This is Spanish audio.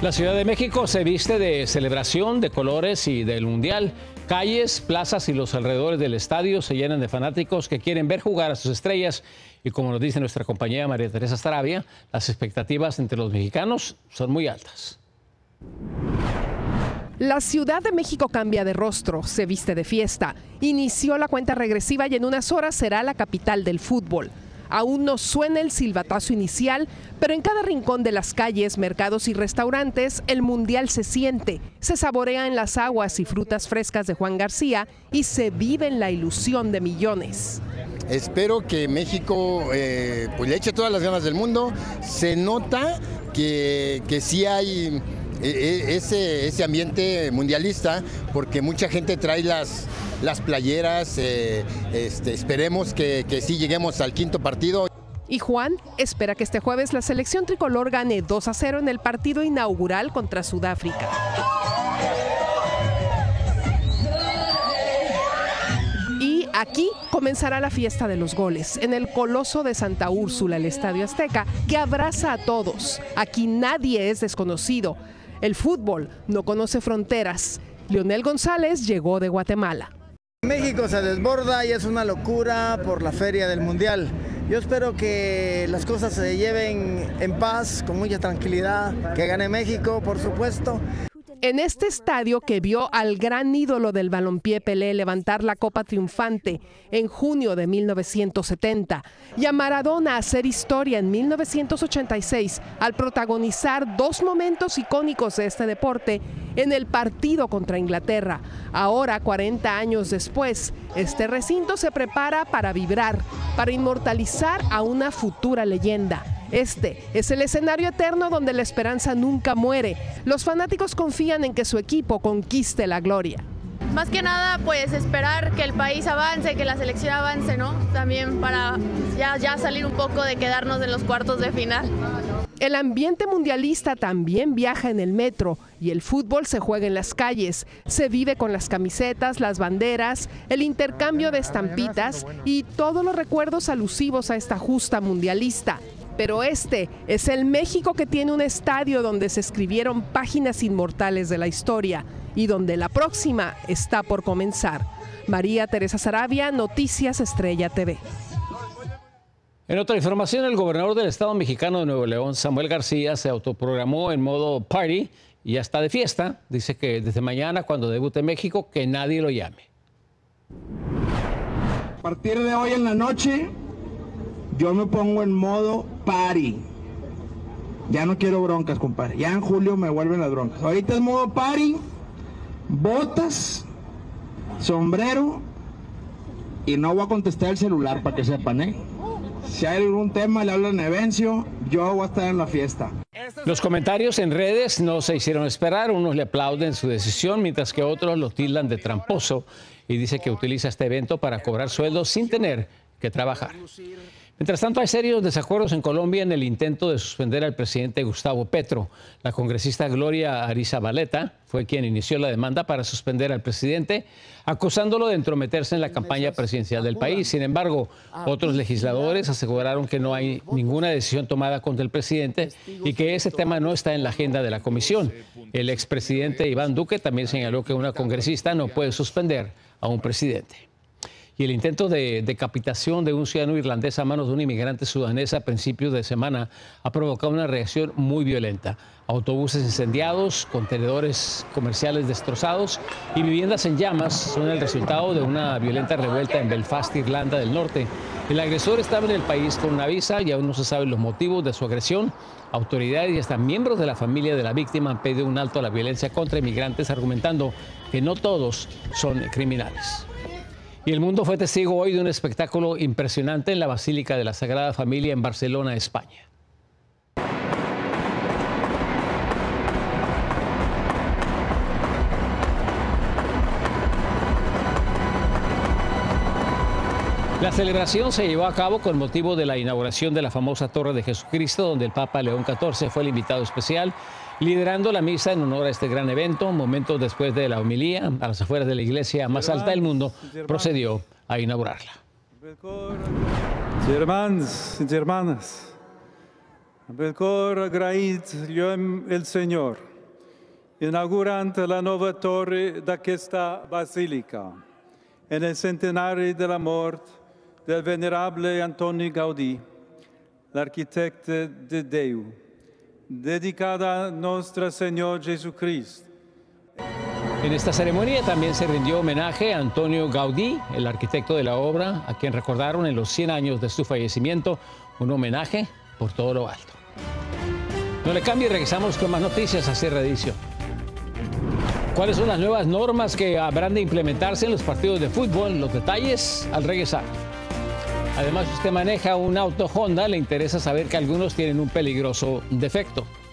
La Ciudad de México se viste de celebración, de colores y del Mundial. Calles, plazas y los alrededores del estadio se llenan de fanáticos que quieren ver jugar a sus estrellas. Y como nos dice nuestra compañera María Teresa Saravia, las expectativas entre los mexicanos son muy altas. La Ciudad de México cambia de rostro, se viste de fiesta. Inició la cuenta regresiva y en unas horas será la capital del fútbol. Aún no suena el silbatazo inicial, pero en cada rincón de las calles, mercados y restaurantes, el Mundial se siente, se saborea en las aguas y frutas frescas de Juan García y se vive en la ilusión de millones. Espero que México pues le eche todas las ganas del mundo. Se nota que sí hay ese ambiente mundialista, porque mucha gente trae las playeras. Esperemos que sí lleguemos al quinto partido. Y Juan espera que este jueves la selección tricolor gane 2-0 en el partido inaugural contra Sudáfrica. Y aquí comenzará la fiesta de los goles, en el Coloso de Santa Úrsula, el Estadio Azteca, que abraza a todos. Aquí nadie es desconocido. El fútbol no conoce fronteras. Leonel González llegó de Guatemala. México se desborda y es una locura por la feria del Mundial. Yo espero que las cosas se lleven en paz, con mucha tranquilidad, que gane México, por supuesto. En este estadio que vio al gran ídolo del balompié Pelé levantar la copa triunfante en junio de 1970 y a Maradona hacer historia en 1986 al protagonizar dos momentos icónicos de este deporte en el partido contra Inglaterra. Ahora, 40 años después, este recinto se prepara para vibrar, para inmortalizar a una futura leyenda. Este es el escenario eterno donde la esperanza nunca muere. Los fanáticos confían en que su equipo conquiste la gloria. Más que nada, pues esperar que el país avance, que la selección avance, ¿no? También para ya salir un poco de quedarnos en los cuartos de final. El ambiente mundialista también viaja en el metro y el fútbol se juega en las calles. Se vive con las camisetas, las banderas, el intercambio de estampitas y todos los recuerdos alusivos a esta justa mundialista. Pero este es el México que tiene un estadio donde se escribieron páginas inmortales de la historia y donde la próxima está por comenzar. María Teresa Saravia, Noticias Estrella TV. En otra información, el gobernador del estado mexicano de Nuevo León, Samuel García, se autoprogramó en modo party y ya está de fiesta. Dice que desde mañana, cuando debute México, que nadie lo llame. A partir de hoy en la noche, yo me pongo en modo party. Ya no quiero broncas, compadre. Ya en julio me vuelven las broncas. Ahorita es modo party, botas, sombrero y no voy a contestar el celular para que sepan, ¿eh? Si hay algún tema, le hablan a Evencio, yo voy a estar en la fiesta. Los comentarios en redes no se hicieron esperar. Unos le aplauden su decisión, mientras que otros lo tildan de tramposo y dice que utiliza este evento para cobrar sueldos sin tener que trabajar. Mientras tanto, hay serios desacuerdos en Colombia en el intento de suspender al presidente Gustavo Petro. La congresista Gloria Arizabaleta fue quien inició la demanda para suspender al presidente, acusándolo de entrometerse en la campaña presidencial del país. Sin embargo, otros legisladores aseguraron que no hay ninguna decisión tomada contra el presidente y que ese tema no está en la agenda de la comisión. El expresidente Iván Duque también señaló que una congresista no puede suspender a un presidente. Y el intento de decapitación de un ciudadano irlandés a manos de un inmigrante sudanesa a principios de semana ha provocado una reacción muy violenta. Autobuses incendiados, contenedores comerciales destrozados y viviendas en llamas son el resultado de una violenta revuelta en Belfast, Irlanda del Norte. El agresor estaba en el país con una visa y aún no se saben los motivos de su agresión. Autoridades y hasta miembros de la familia de la víctima han pedido un alto a la violencia contra inmigrantes, argumentando que no todos son criminales. Y el mundo fue testigo hoy de un espectáculo impresionante en la Basílica de la Sagrada Familia en Barcelona, España. La celebración se llevó a cabo con motivo de la inauguración de la famosa Torre de Jesucristo, donde el Papa León XIV fue el invitado especial, liderando la misa en honor a este gran evento. Momentos después de la homilía, a las afueras de la iglesia más alta del mundo, procedió a inaugurarla. Hermanos y hermanas, belcor agraït el Señor inaugurando la nuova torre d'aquesta basilica, en el centenario de la muerte del venerable Antoni Gaudí, l'architetto de Déu, dedicada a Nostro Señor Jesucristo. En esta ceremonia también se rindió homenaje a Antonio Gaudí, el arquitecto de la obra, a quien recordaron en los 100 años de su fallecimiento, un homenaje por todo lo alto. No le cambie, regresamos con más noticias a Cierre de Edición. ¿Cuáles son las nuevas normas que habrán de implementarse en los partidos de fútbol? Los detalles al regresar. Además, si usted maneja un auto Honda, le interesa saber que algunos tienen un peligroso defecto.